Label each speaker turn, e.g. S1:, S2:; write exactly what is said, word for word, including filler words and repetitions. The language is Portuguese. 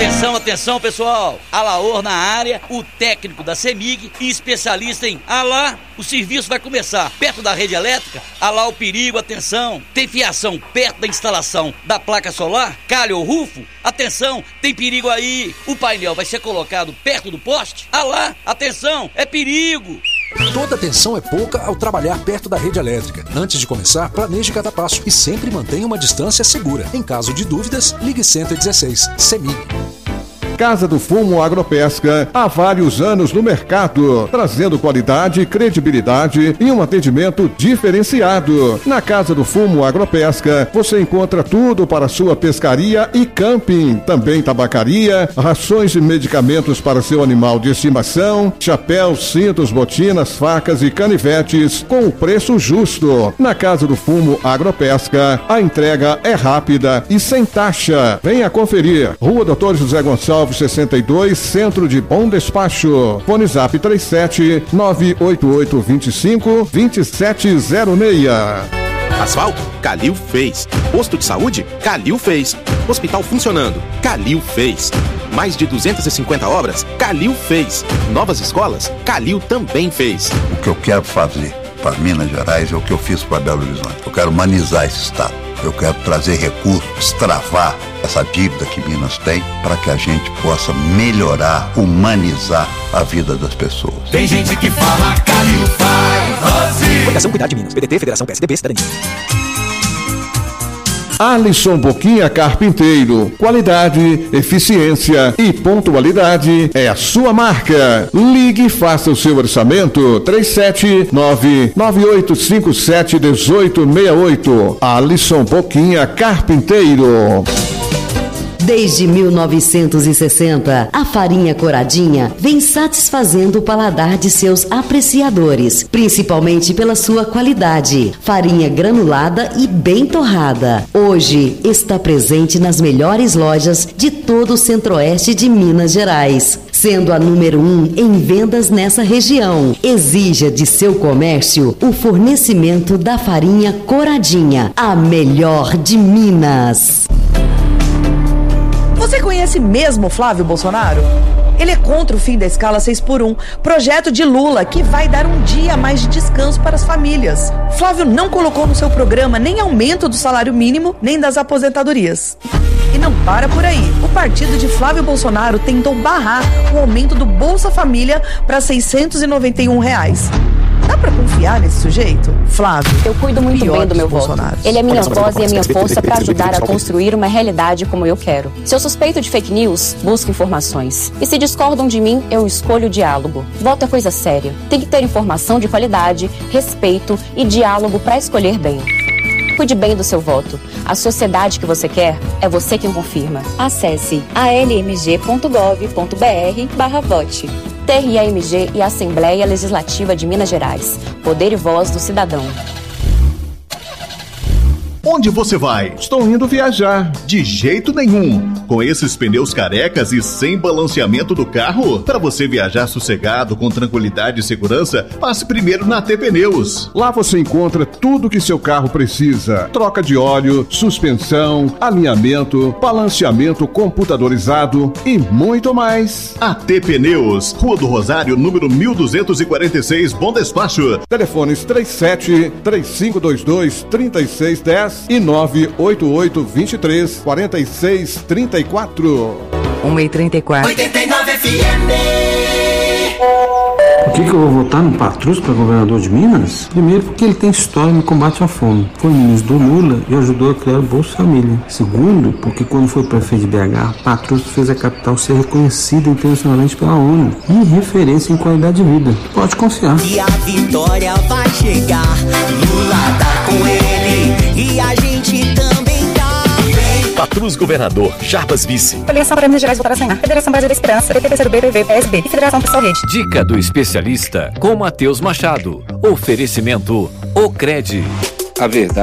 S1: Atenção, atenção, pessoal. Alaor na área, o técnico da CEMIG e especialista em Alá. O serviço vai começar perto da rede elétrica. Alá o perigo, atenção. Tem fiação perto da instalação da placa solar? Calha ou rufo? Atenção, tem perigo aí. O painel vai ser colocado perto do poste? Alá, atenção, é perigo.
S2: Toda atenção é pouca ao trabalhar perto da rede elétrica. Antes de começar, planeje cada passo e sempre mantenha uma distância segura. Em caso de dúvidas, ligue cento e dezesseis. CEMIG.
S3: Casa do Fumo Agropesca, há vários anos no mercado, trazendo qualidade, credibilidade e um atendimento diferenciado. Na Casa do Fumo Agropesca, você encontra tudo para sua pescaria e camping, também tabacaria, rações e medicamentos para seu animal de estimação, chapéus, cintos, botinas, facas e canivetes com o preço justo. Na Casa do Fumo Agropesca, a entrega é rápida e sem taxa. Venha conferir. Rua Doutor José Gonçalves sessenta e dois, Centro de Bom Despacho. Fone Zap trinta e sete, nove oito oito, vinte e cinco, vinte e sete zero seis.
S4: Asfalto? Calil fez. Posto de saúde? Calil fez. Hospital funcionando? Calil fez. Mais de duzentas e cinquenta obras? Calil fez. Novas escolas? Calil também fez.
S5: O que eu quero fazer para Minas Gerais é o que eu fiz para Belo Horizonte. Eu quero humanizar esse estado. Eu quero trazer recursos, destravar essa dívida que Minas tem para que a gente possa melhorar, humanizar a vida das pessoas.
S6: Tem gente que fala Calil faz.
S2: Fundação Cuidar de Minas, P D T, Federação P S D B, Cidadania.
S3: Alisson Boquinha Carpinteiro. Qualidade, eficiência e pontualidade é a sua marca. Ligue e faça o seu orçamento. três sete nove, nove oito cinco sete, um oito seis oito. Alisson Boquinha Carpinteiro.
S7: Desde mil novecentos e sessenta, a farinha Coradinha vem satisfazendo o paladar de seus apreciadores, principalmente pela sua qualidade. Farinha granulada e bem torrada. Hoje está presente nas melhores lojas de todo o centro-oeste de Minas Gerais, sendo a número um em vendas nessa região. Exija de seu comércio o fornecimento da farinha Coradinha, a melhor de Minas.
S8: Você conhece mesmo Flávio Bolsonaro? Ele é contra o fim da escala seis por um, projeto de Lula que vai dar um dia a mais de descanso para as famílias. Flávio não colocou no seu programa nem aumento do salário mínimo, nem das aposentadorias. E não para por aí. O partido de Flávio Bolsonaro tentou barrar o aumento do Bolsa Família para seiscentos e noventa e um reais. Dá pra confiar nesse sujeito? Flávio,
S9: eu cuido muito bem do meu voto. Ele é minha voz e a minha força para ajudar a construir uma realidade como eu quero. Se eu suspeito de fake news, busco informações. E se discordam de mim, eu escolho o diálogo. Voto é coisa séria. Tem que ter informação de qualidade, respeito e diálogo para escolher bem. Cuide bem do seu voto. A sociedade que você quer é você quem confirma. Acesse a l m g ponto gov ponto b r barra vote. T R A M G e Assembleia Legislativa de Minas Gerais. Poder e voz do cidadão.
S10: Onde você vai?
S3: Estou indo viajar.
S10: De jeito nenhum. Com esses pneus carecas e sem balanceamento do carro, para você viajar sossegado, com tranquilidade e segurança, passe primeiro na T Pneus.
S3: Lá você encontra tudo que seu carro precisa. Troca de óleo, suspensão, alinhamento, balanceamento computadorizado e muito mais.
S10: A T Pneus, Rua do Rosário, número mil duzentos e quarenta e seis, Bom Despacho.
S3: Telefones três sete, três cinco dois dois, três seis um zero e nove oito oito, dois três, quatro seis três quatro.
S8: um e trinta e quatro.
S6: oitenta e nove F M.
S11: Por que, que eu vou votar no Patrus para governador de Minas? Primeiro, porque ele tem história no combate à fome. Foi ministro do Lula e ajudou a criar o Bolsa Família. Segundo, porque quando foi prefeito de B H, Patrus fez a capital ser reconhecida internacionalmente pela ONU e referência em qualidade de vida. Pode confiar.
S6: E a vitória vai chegar. Lula tá com ele e a gente também tá.
S4: Patrus governador, Jarbas vice.
S9: Filiação para Minas Gerais votar sem Federação Brasil da Esperança, P T P C do B, P V, P S B e Federação Pessoal Rede.
S12: Dica do especialista com Matheus Machado. Oferecimento Ocred.
S13: A verdade